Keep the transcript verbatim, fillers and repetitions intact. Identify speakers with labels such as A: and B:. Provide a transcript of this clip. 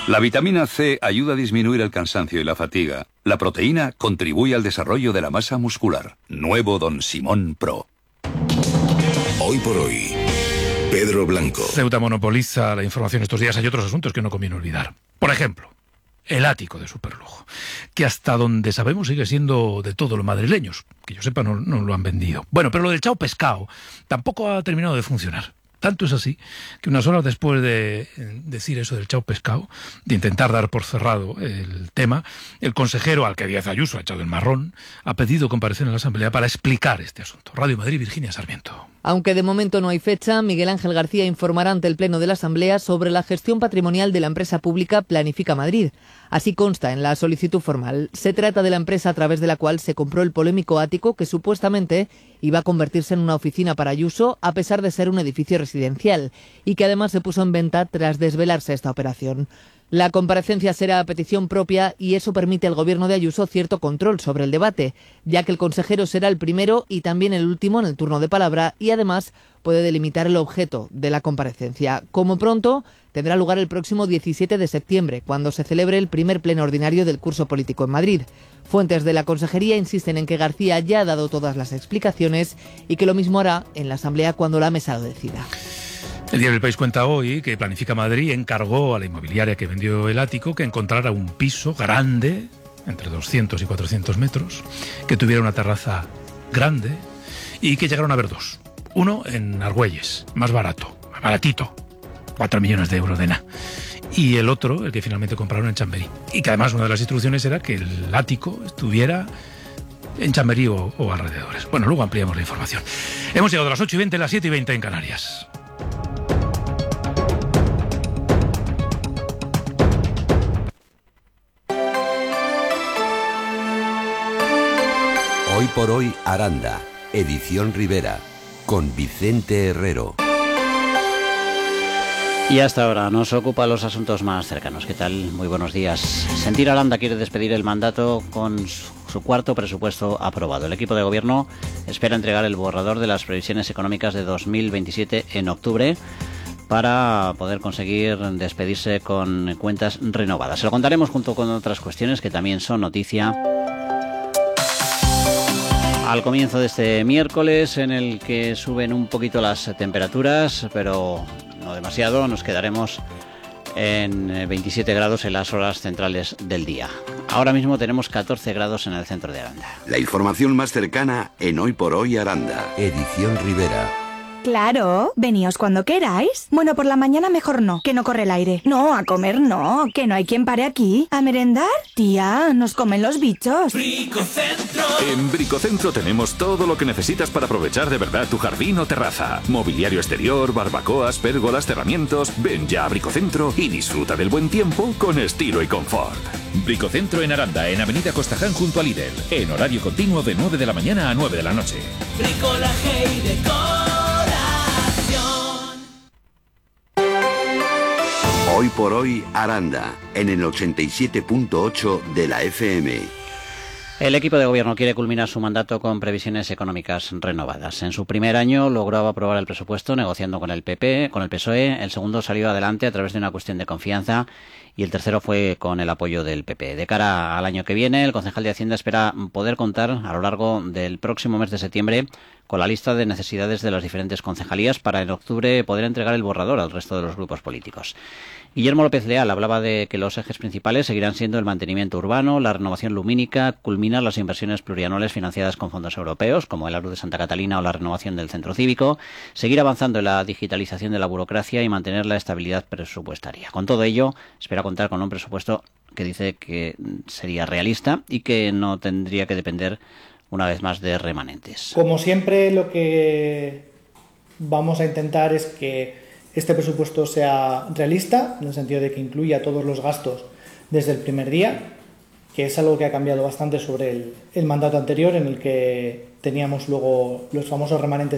A: La vitamina C ayuda a disminuir el cansancio y la fatiga. La proteína contribuye al desarrollo de la masa muscular. Nuevo Don Simón Pro.
B: Hoy por hoy, Pedro Blanco.
C: Ceuta monopoliza la información estos días. Hay otros asuntos que no conviene olvidar. Por ejemplo, el ático de superlujo, que hasta donde sabemos sigue siendo de todos los madrileños. Que yo sepa, no, no lo han vendido. Bueno, pero lo del chao pescado tampoco ha terminado de funcionar. Tanto es así que unas horas después de decir eso del chao pescado, de intentar dar por cerrado el tema, el consejero, al que Díaz Ayuso ha echado el marrón, ha pedido comparecer en la Asamblea para explicar este asunto. Radio Madrid, Virginia Sarmiento.
D: Aunque de momento no hay fecha, Miguel Ángel García informará ante el Pleno de la Asamblea sobre la gestión patrimonial de la empresa pública Planifica Madrid. Así consta en la solicitud formal. Se trata de la empresa a través de la cual se compró el polémico ático que supuestamente iba a convertirse en una oficina para Ayuso, a pesar de ser un edificio residencial, y que además se puso en venta tras desvelarse esta operación. La comparecencia será a petición propia y eso permite al gobierno de Ayuso cierto control sobre el debate, ya que el consejero será el primero y también el último en el turno de palabra y además puede delimitar el objeto de la comparecencia. Como pronto, tendrá lugar el próximo diecisiete de septiembre, cuando se celebre el primer pleno ordinario del curso político en Madrid. Fuentes de la Consejería insisten en que García ya ha dado todas las explicaciones y que lo mismo hará en la Asamblea cuando la mesa lo decida.
C: El diario El País cuenta hoy que Planifica Madrid encargó a la inmobiliaria que vendió el ático que encontrara un piso grande, entre doscientos y cuatrocientos metros, que tuviera una terraza grande y que llegaron a ver dos. Uno en Argüelles, más barato, más baratito, cuatro millones de euros de nada. Y el otro, el que finalmente compraron en Chamberí. Y que además una de las instrucciones era que el ático estuviera en Chamberí o, o alrededores. Bueno, luego ampliamos la información. Hemos llegado a las ocho y veinte, las siete y veinte en Canarias.
E: Hoy por hoy, Aranda, edición Rivera, con Vicente Herrero.
F: Y hasta ahora nos ocupa los asuntos más cercanos. ¿Qué tal? Muy buenos días. Sentir Aranda quiere despedir el mandato con su cuarto presupuesto aprobado. El equipo de gobierno espera entregar el borrador de las previsiones económicas de dos mil veintisiete en octubre para poder conseguir despedirse con cuentas renovadas. Se lo contaremos junto con otras cuestiones que también son noticia al comienzo de este miércoles, en el que suben un poquito las temperaturas, pero no demasiado. Nos quedaremos en veintisiete grados en las horas centrales del día. Ahora mismo tenemos catorce grados en el centro de Aranda.
E: La información más cercana en Hoy por Hoy, Aranda, edición Rivera.
G: Claro, veníos cuando queráis. Bueno, por la mañana mejor no, que no corre el aire. No, a comer no, que no hay quien pare aquí. ¿A merendar? Tía, nos comen los bichos.
H: Bricocentro. En Bricocentro tenemos todo lo que necesitas para aprovechar de verdad tu jardín o terraza. Mobiliario exterior, barbacoas, pérgolas, cerramientos. Ven ya a Bricocentro y disfruta del buen tiempo con estilo y confort. Bricocentro en Aranda, en Avenida Costaján junto a Lidl. En horario continuo de nueve de la mañana a nueve de la noche.
I: Bricolaje y decor.
E: Hoy por hoy, Aranda, en el ochenta y siete punto ocho de la F M.
F: El equipo de gobierno quiere culminar su mandato con previsiones económicas renovadas. En su primer año logró aprobar el presupuesto negociando con el P P, con el P S O E. El segundo salió adelante a través de una cuestión de confianza y el tercero fue con el apoyo del P P. De cara al año que viene, el concejal de Hacienda espera poder contar a lo largo del próximo mes de septiembre con la lista de necesidades de las diferentes concejalías para en octubre poder entregar el borrador al resto de los grupos políticos. Guillermo López Leal hablaba de que los ejes principales seguirán siendo el mantenimiento urbano, la renovación lumínica, culminar las inversiones plurianuales financiadas con fondos europeos, como el ARU de Santa Catalina o la renovación del centro cívico, seguir avanzando en la digitalización de la burocracia y mantener la estabilidad presupuestaria. Con todo ello, espera contar con un presupuesto que dice que sería realista y que no tendría que depender una vez más de remanentes.
J: Como siempre, lo que vamos a intentar es que este presupuesto sea realista, en el sentido de que incluya todos los gastos desde el primer día, que es algo que ha cambiado bastante sobre el, el mandato anterior, en el que teníamos luego los famosos remanentes